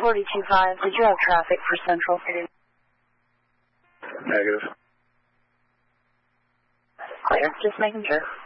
42.5, did you have traffic for Central City? Negative. Clear, just making sure.